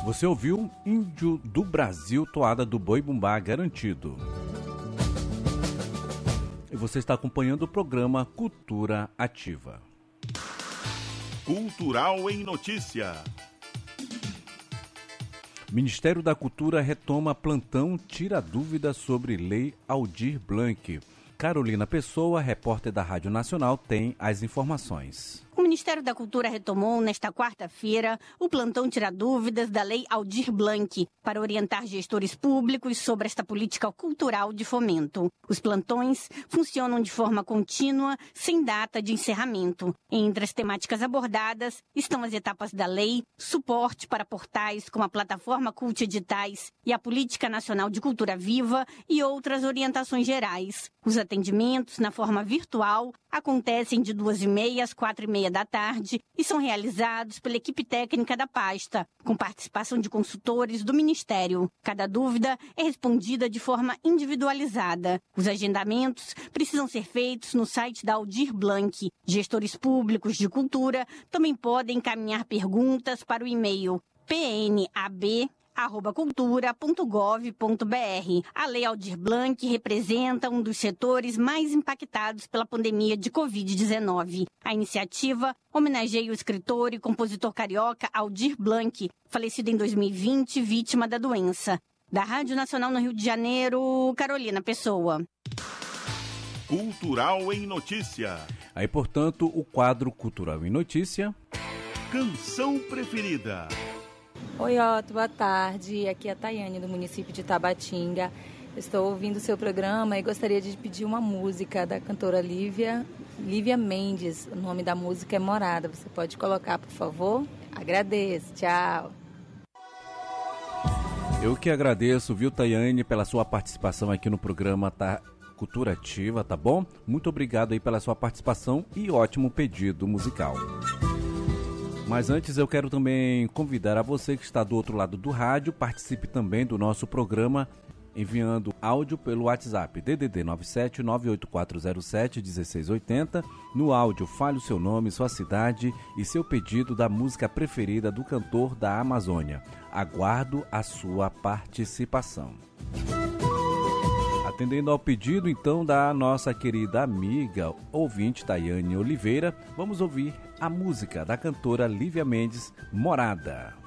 Você ouviu Índio do Brasil, toada do Boi Bumbá Garantido. E você está acompanhando o programa Cultura Ativa. Cultural em Notícia. Ministério da Cultura retoma plantão Tira Dúvidas sobre Lei Aldir Blanc. Carolina Pessoa, repórter da Rádio Nacional, tem as informações. O Ministério da Cultura retomou nesta quarta-feira o plantão Tira Dúvidas da Lei Aldir Blanc para orientar gestores públicos sobre esta política cultural de fomento. Os plantões funcionam de forma contínua, sem data de encerramento. Entre as temáticas abordadas estão as etapas da lei, suporte para portais como a plataforma Cult Editais e a Política Nacional de Cultura Viva e outras orientações gerais. Os atendimentos na forma virtual acontecem de 2h30 às 4h30 da tarde e são realizados pela equipe técnica da pasta, com participação de consultores do Ministério. Cada dúvida é respondida de forma individualizada. Os agendamentos precisam ser feitos no site da Aldir Blanc. Gestores públicos de cultura também podem encaminhar perguntas para o e-mail pnab@cultura.gov.br. A Lei Aldir Blanc representa um dos setores mais impactados pela pandemia de Covid-19. A iniciativa homenageia o escritor e compositor carioca Aldir Blanc, falecido em 2020, vítima da doença. Da Rádio Nacional no Rio de Janeiro, Carolina Pessoa. Cultural em Notícia. Aí, portanto, o quadro Cultural em Notícia. Canção preferida. Oi, Otto, boa tarde. Aqui é a Tayane, do município de Tabatinga. Estou ouvindo o seu programa e gostaria de pedir uma música da cantora Lívia Mendes. O nome da música é Morada. Você pode colocar, por favor? Agradeço. Tchau. Eu que agradeço, viu, Tayane, pela sua participação aqui no programa Cultura Ativa, tá bom? Muito obrigado aí pela sua participação e ótimo pedido musical. Mas antes eu quero também convidar a você que está do outro lado do rádio, participe também do nosso programa enviando áudio pelo WhatsApp DDD 97-98407-1680. No áudio fale o seu nome, sua cidade e seu pedido da música preferida do cantor da Amazônia. Aguardo a sua participação. Atendendo ao pedido, então, da nossa querida amiga ouvinte Tayane Oliveira, vamos ouvir a música da cantora Lívia Mendes, Morada.